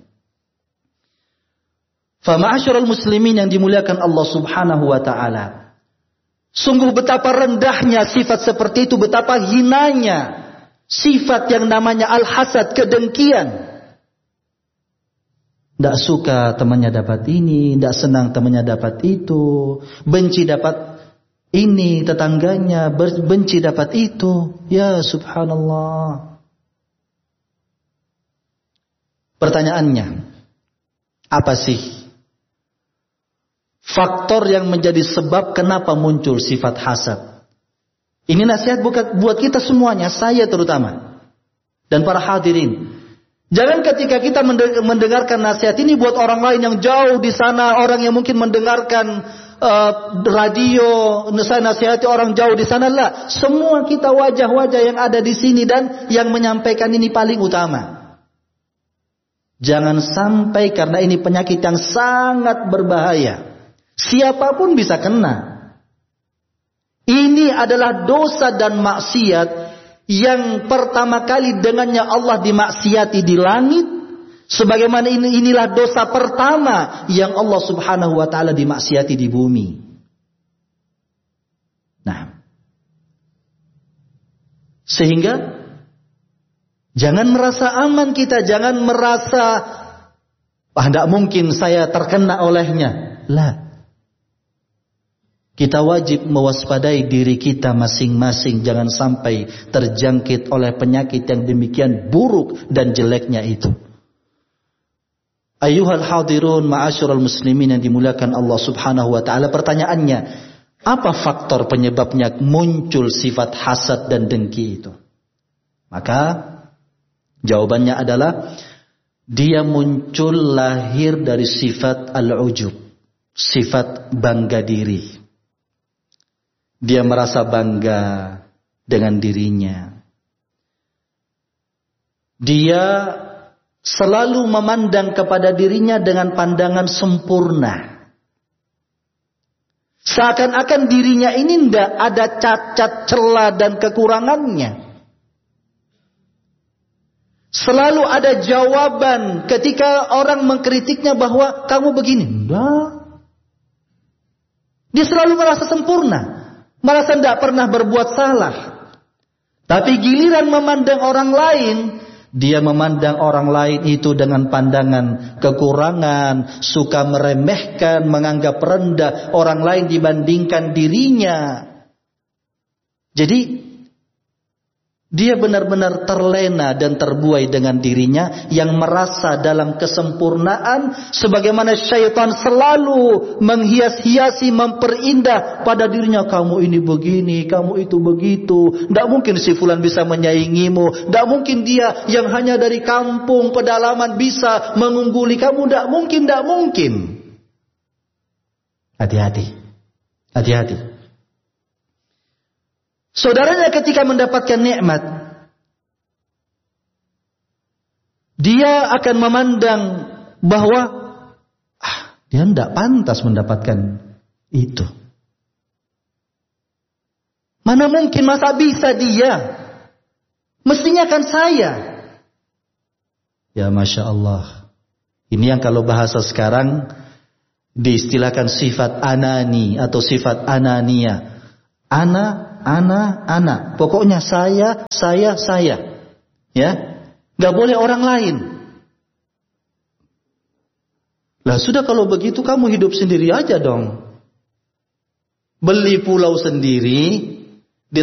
Fama'asyiral muslimin yang dimuliakan Allah subhanahu wa ta'ala. Sungguh betapa rendahnya sifat seperti itu, betapa hinanya sifat yang namanya al-hasad, kedengkian. Tidak suka temannya dapat ini, tidak senang temannya dapat itu, benci dapat ini tetangganya, benci dapat itu. Ya subhanallah. Pertanyaannya, apa sih faktor yang menjadi sebab kenapa muncul sifat hasad? Ini nasihat buat kita semuanya, saya terutama, dan para hadirin. Jangan ketika kita mendengarkan nasihat ini buat orang lain yang jauh di sana, orang yang mungkin mendengarkan radio, saya nasihati orang jauh di sana lah. Semua kita wajah-wajah yang ada di sini dan yang menyampaikan ini paling utama. Jangan sampai karena ini penyakit yang sangat berbahaya. Siapapun bisa kena. Ini adalah dosa dan maksiat yang pertama kali dengannya Allah dimaksiati di langit. Sebagaimana inilah dosa pertama yang Allah subhanahu wa ta'ala dimaksiati di bumi. Nah, sehingga jangan merasa aman kita. Jangan merasa, tidak mungkin saya terkena olehnya. Lah. Kita wajib mewaspadai diri kita masing-masing. Jangan sampai terjangkit oleh penyakit yang demikian buruk dan jeleknya itu. Ayyuhal hadirun ma'asyiral muslimin yang dimuliakan Allah subhanahu wa ta'ala. Pertanyaannya, apa faktor penyebabnya muncul sifat hasad dan dengki itu? Maka jawabannya adalah dia muncul lahir dari sifat al-ujub, sifat bangga diri. Dia merasa bangga dengan dirinya. Dia selalu memandang kepada dirinya dengan pandangan sempurna. Seakan-akan dirinya ini tidak ada cacat, celah dan kekurangannya. Selalu ada jawaban ketika orang mengkritiknya bahwa kamu begini. Enggak. Dia selalu merasa sempurna. Merasa tidak pernah berbuat salah. Tapi giliran memandang orang lain, dia memandang orang lain itu dengan pandangan kekurangan, suka meremehkan, menganggap rendah orang lain dibandingkan dirinya. Jadi dia benar-benar terlena dan terbuai dengan dirinya yang merasa dalam kesempurnaan, sebagaimana syaitan selalu menghias-hiasi, memperindah pada dirinya. Kamu ini begini, kamu itu begitu. Tidak mungkin si fulan bisa menyaingimu. Tidak mungkin dia yang hanya dari kampung pedalaman bisa mengungguli kamu. Tidak mungkin, tidak mungkin. Hati-hati, hati-hati. Saudaranya ketika mendapatkan nikmat, dia akan memandang bahwa Dia tidak pantas mendapatkan itu. Mana mungkin, masa bisa dia? Mestinya kan saya. Ya Masya Allah. Ini yang kalau bahasa sekarang diistilahkan sifat anani atau sifat anania. Ana. Pokoknya saya. Ya, nggak boleh orang lain. Lah sudah kalau begitu kamu hidup sendiri aja dong. Beli pulau sendiri,